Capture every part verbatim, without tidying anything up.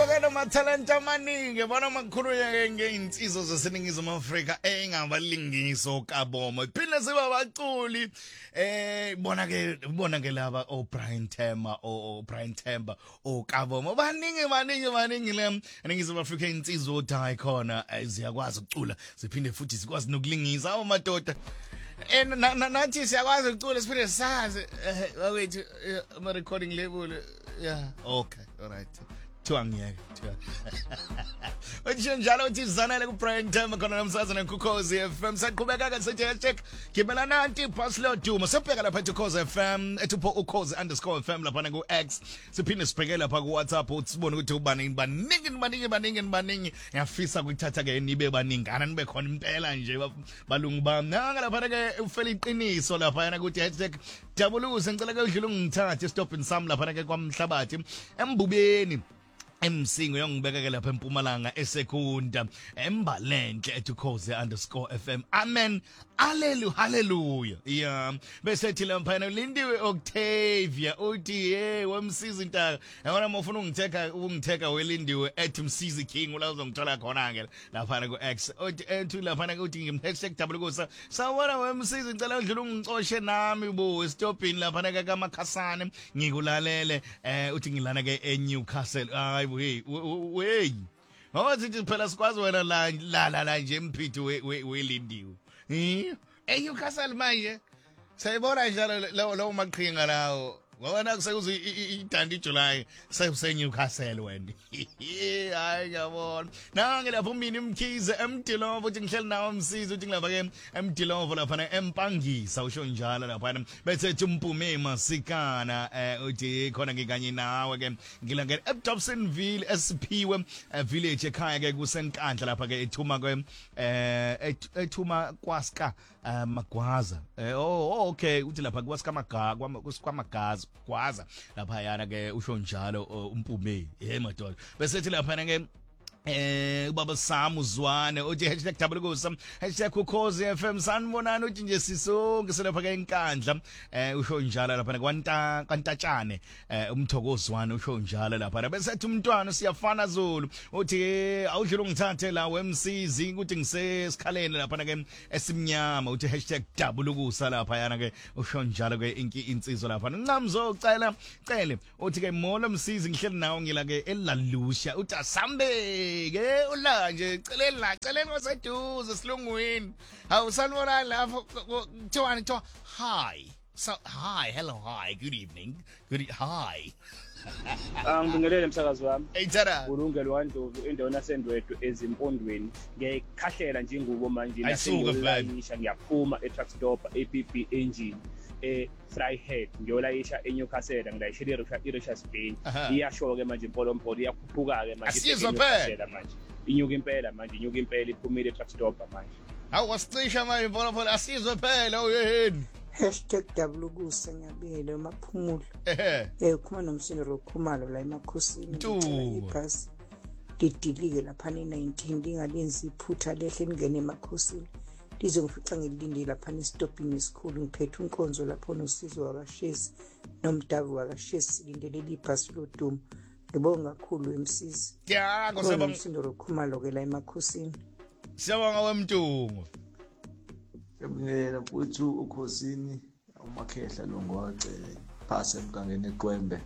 ke nomathalente amaningi bona makhuluye ngeinsizwa zaseningizimu Afrika engabalingiso kabomo iphinde siba baculi eh bona ke bona ke laba o Brian Thema o Brian Themba o kabomo baningi baningi baningi le eningizimu Afrika insizwa odayi khona ziyakwazi ukucula siphinde futhi sikwazi nokulingisa amadoda and nathi siyakwazi ukucula siphinde sazi wethu ama recording label yeah okay all right Tuangiyeke Othi njalo uthi zanele ku Brian Themba khona nomsazana kuKhozi F M saqhubeka ke sithi check gibela nanti Paslo Duma sibheka lapha eTukhozi F M etupho ukhozi underscore F M lapha ku X siphinde sibheke lapha ku WhatsApp uthi sibone ukuthi ubani baningi baningi baningi baningi ngiyafisa ukuthatha ke nibe baningana nibe khona impela nje balungu bami nanga lapha ke ufela iqiniso lapha yana ukuthi hashtag dabuluze ngicela ke udlule ungithathe stop in some lapha ke kwamhlabathi embubeni emsingo yongibeka ke lapha eMpumalanga esekunda embalenhle eTukhozi underscore F M amen hallelujah hallelujah yeah bese thi lapha Lindiwe Octavia uthi hey wemsiza intaka yabona mofuna ungitheka ungitheka welindiwe ethi msizi king ula uzongithola khona ke lapha ku X uthi ethi lapha ke uthi ngimhashtag dabuluza sawona wemsiza ngicela udlule ungicoshe nami bo stopini lapha ke kamakhasane ngikulalele eh uthi ngilana ke eNewcastle ay wey wey awuthi phela sikwazi wena la la la nje imphithi welindiwe eh eNewcastle manje sayibona njalo lawo lawo maqhinga lawo ngoba kusekuze idandi July sese Newcastle wena hayi ngiyabona nange lapho mina imkhize emdilovo uthi ngihleli nawo umsizi uthi ngilapha ke emdilovo lapha empangisa usho njalo lapha bethe umpume masikana uthi khona ngikanye nawe ke ngila ke eDobsonville esiphiwe village ekhaya ke kusenkandla lapha ke ethuma ke eh ethuma kwaska magwaza oh okay uthi lapha kwaska magaga kwamagaza kwaza lapha yana ke usho njalo umpume hey madoda bese ethi lapha ke eh ubaba Sam uzwane uthi hashtag dabuluza hashtag ukhozi F M sanibonana uthi nje sisonke selapha ke enkandla eh usho njalo lapha kwanta kantatshane eh umthokozwane usho njalo lapha bese ethi umntwana siyafana Zulu uthi awudlula ungithathe la wemsizi ukuthi ngisesikhaleni lapha ke esimnyama uthi hashtag dabuluza lapha yana ke usho njalo ke inki insizwa lapha ncamzo ucela cele uthi ke molo msizi ngihleli nawo ngila ke elalusha uthi asambe ke ula nje celeni la celeni ngoseduze silungwini awusanibona lapho kuthiwa kuthiwa hi so hi hello hi good evening good hi Angibingelele umsakazi wami. Eyithara. Ulungelo waNdlovu endaweni yaseNdwedwe ezimpondweni. Ngiyakhahlela nje ngubo manje nasengiyolayisha ngiyaphuma eTruck Stop A P P engine eh Fryhead ngiyolayisha eNewcastle ngilayishela iRichards Bay. Iyasho ke manje impolompolo iyakhuphuka ke manje. Asizwe phela manje. Inyuka impela manje inyuka impela iphumile eTruck Stop manje. Hawu wasicisha manje impolompolo asizwe phela uyini. Hashtag dabuluza ngiyabele maphumulo eh eh khuma nomsini rokhumalo la emakhosini ibhasi ngidilike lapha ne nineteen lingalenzi iphutha lehle ngene emakhosini lizongifica ngilindile lapha ne-stopping esikhulu ngiphethe unkonzo lapho nosizo wakashesi nomdavu wakashesi lindele ibhasi lodumo ngibonga kakhulu emsisi ya ngoseba nomsini rokhumalo ke la emakhosini siyabonga wemtungu Yabungela mfuthu ukhosini umakhehla lo ngwacele phase emgangeni eQwembe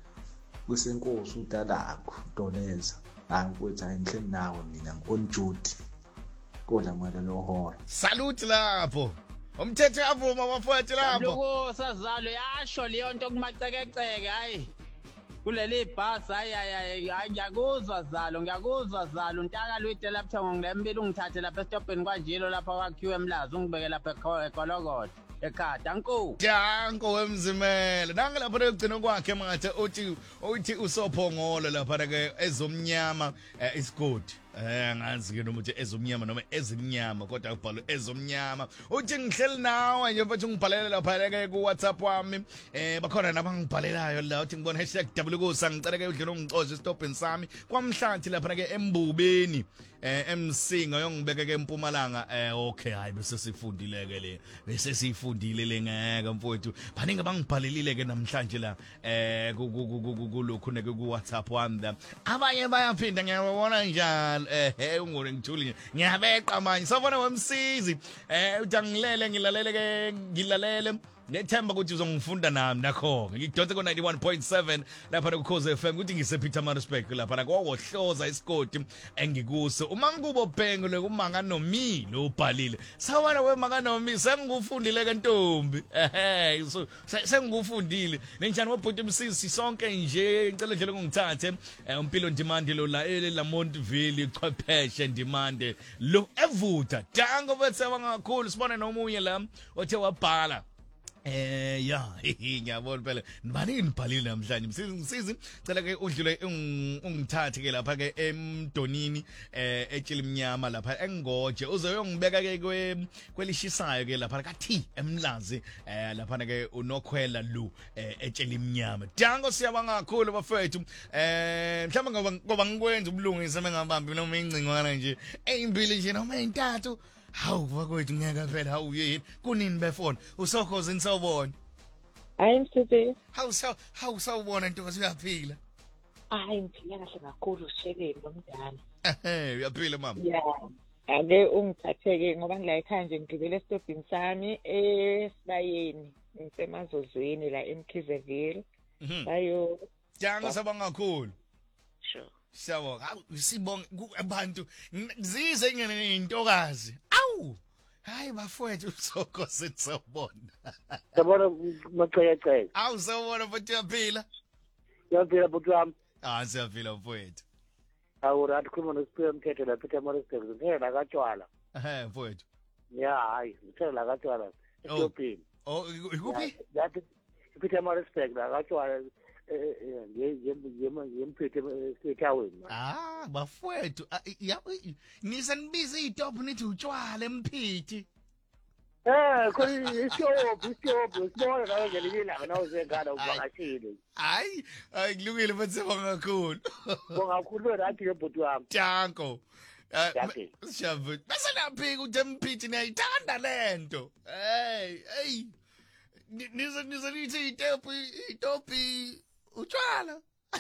kusenkosi udalakho Doleza hayi mfuthu ayinhleni nawe mina ngonjuti kodwa manje lo hora salute lapho umthetho avuma bafowethu lapho lokho sazalo yasho leyo nto kumacekeceke hayi kuleli bus hayi hayi ngiyakuzwa zalo ngiyakuzwa zalo ntaka lwide lapha ngilembili ungithathe lapha estopini kwanjilo lapha kwakhiwe emlazi ungibeke lapha ekholokodo ekhada anku Danko wemzimela nange lapha egcina kwakhe mathe uthi uthi usophongolo lapha ke ezomnyama isigodi Eh ngazi ke noma uthi ezomnyama noma ezimnyama kodwa ubhalo ezomnyama uthi ngihleli nawe nje mfethu ngibhalele lapha ke ku WhatsApp wami eh bakhona nabangibhalelayo la uthi ngibona hashtag wkusa ngicela ke udlelo ngixoxe stopini sami kwamhlanthi lapha ke embubeni eh emsinga yongibeke ke eMpumalanga eh okay hayi bese sifundile ke le bese sifundile le ngeke mfowethu baningi abangibhalelile ke namhlanje la eh kulokhu neke ku WhatsApp wami la abanye bayaphinda ngiyabona njalo eh ungore ngithuli ngiyabeqa manje sawubona wemsizi eh uthi angilele ngilalele ke ngilalele ngethemba ukuthi uzongifunda nami nakho ngikudonse ko ninety-one point seven lapha ku Khoze F M ukuthi ngise Peter Marisburg lapha la kwawohloza isikoti engikuso uma ngikubo bhengule kumanga nomilo ubhalile sawubona wemanga nomilo sengikufundile ke ntombi ehe so sengikufundile nenjani wobhuti umsisi sonke nje ngicela nje ngongithathe umpilo ndimande lo la eLamontville ichwepheshe ndimande lo evuta dango bese bangakhulu sibone nomunye la othe wabhala Eh ya ngiyabona phela nibani nibhalile namhlanje msizi cela ke udlule ungithathe ke lapha ke emdonini eh etshilimnyama lapha engoje uzoyongibeka ke kwelishisayo ke lapha kathi emlazi eh lapha ke unokhwela lu etshilimnyama dango siyabanga kakhulu bafethu eh mhlawumbe ngoba ngoba ngikwenza ubulungisa mengabambi noma ingcingwana nje eyimbili nje noma intathu hawu bakwethu ngeke phela hawu yini kunini befona usokhoze nisawubona hayi msisi hawu saw hawu sawubona ntokazi uyaphila hayi ngiphila kahle kakhulu shekelwe nomdala ehe uyaphila mama yeah ake ungithatheke ngoba ngila ekhaya nje ngigibele estopini sami esibayeni ngisemazozweni la eMkhizeville bayo jango sabanga kakhulu sure siyabonga sibonga abantu zize ngene intokazi awu hayi bafowethu sokho sitsabona sabona maqhayaqhay awu sawubona futhi uyaphila uyaphila futhi wami ah siyaphila mfowethu awu rathi khuluma nosiphiwe mthetho la Peter Marisburg ngithela la kaTshwala ehe mfowethu ya hayi ngithela la kaTshwala estopini oh ikuphi yathi Peter Marisburg la kaTshwala eh eh yemphethe esethaweni ah bafowethu nisanibiza izitop nithi utshwala emphithi eh khona isitop isitop sibona la ngelilanga nawo zengana uvakashile hayi ayikulungile manje bangakhulu bangakhulu rathi lebhuti wami tanko Shavu bese naphika uthi emphithi niyayithanda lento hey hey nize nize nithi itop itop utshwala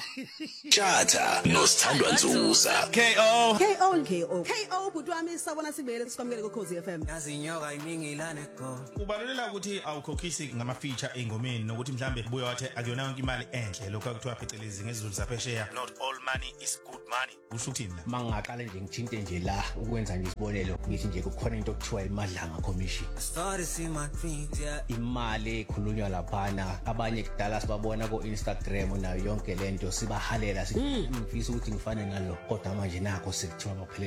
Tjata nosithandwa Nzusa K O K O K O K O butwami sabona sibele sikwamukele ku Khoze F M yazinyoka iningi lana go Ubaluleka ukuthi awukhokhisi ngama feature engomeni nokuthi mhlambe buye wathi akuyona yonke imali enhle lokho akuthiwa phecelezi ngezizulu zaphesheya not all money is good money usho uthini la mangaqala nje ngithinte nje la ukwenza nje isibonelo ngithi nje kukhona into okuthiwa imadlanga commission started see my dreams yeah imali ekhulunywa laphana abanye kudala sibabona ku Instagram nayo yonke lento sibahalela sithi ngifisa ukuthi ngifane nalo kodwa manje nakho sekuthiwa baphela